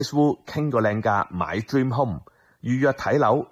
傾個靚價買 Dream Home， 預約睇樓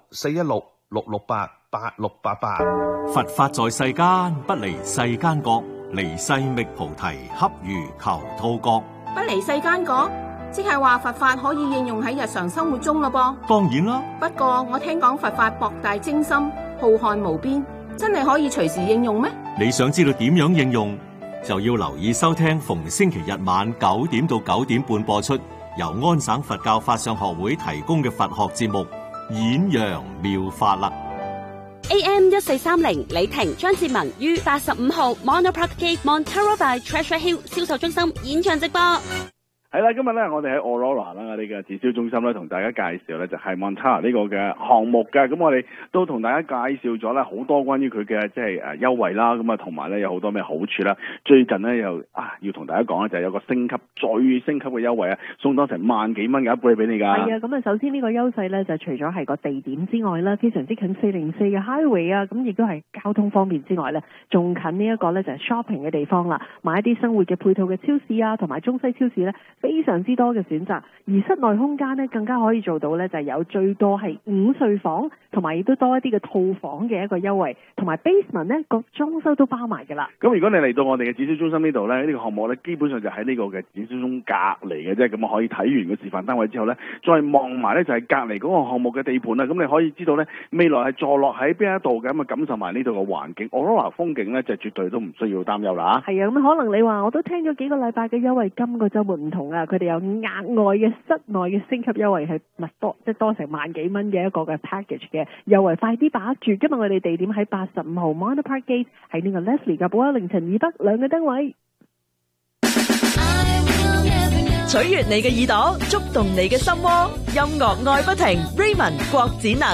416-668-8688。 佛法在世間，不離世間覺，離世覓菩提，恰如求兔角。 不離世間覺，即係話佛法可以應用喺日常生活中咯噃。 當然啦， 不過我聽講佛法博大精深，浩瀚無邊，真係可以隨時應用咩？ 你想知道點樣應用，就要留意收聽逢星期日晚9點到9點半播出，由安省佛教法相學會提供嘅佛學節目《演揚妙法》啦。 AM 1430李婷張志文於85號 Monarch Park Gate Montero by Treasure Hill 銷售中心現場直播。 係啦，今日咧我哋喺 Aurora 啦，我哋嘅展銷中心咧，同大家介紹咧就係 Montara 呢個嘅項目嘅。咁我哋都同大家介紹咗咧好多關於佢嘅即係優惠啦，咁啊同埋咧有好多咩好處啦。最近咧又要同大家講咧，就係有個升級最升級嘅優惠啊，送多成萬幾蚊嘅一杯俾你㗎。 係啊，咁啊首先呢個優勢咧就除咗係個地點之外啦，非常之近404嘅 Highway 啊，咁亦都係交通方便之外咧，仲近呢一個咧就係 shopping 嘅地方啦，買一啲生活嘅配套嘅超市啊，同埋中西超市咧。非常之多嘅選擇，而室內空間咧更加可以做到咧，就係有最多係5睡房，同埋亦都多一啲嘅套房嘅一個優惠，同埋 basement 咧個裝修都包埋㗎啦。 咁如果你嚟到我哋嘅展銷中心呢度咧，呢個項目咧基本上就喺呢個嘅展銷中隔離嘅啫，咁啊可以睇完個示範單位之後咧，再望埋咧就係隔離嗰個項目嘅地盤啦，咁你可以知道咧未來係坐落喺邊一度嘅，咁啊感受埋呢度嘅環境，Aurora 風景咧就絕對都唔需要擔憂啦。 係啊，咁可能你話我都聽咗幾個禮拜嘅優惠，今個週末唔同啊，佢哋有額外嘅室內嘅升級優惠係多，即係多成萬幾蚊嘅一個嘅 package 嘅優惠，快啲把握住！今日我哋地點喺85號 Monarch Park Gate， 喺呢個 Leslie 嘅寶雅凌晨以北兩個燈位。 取悅你嘅耳朵，觸動你嘅心窩，音樂愛不停 ，Raymond 郭展能。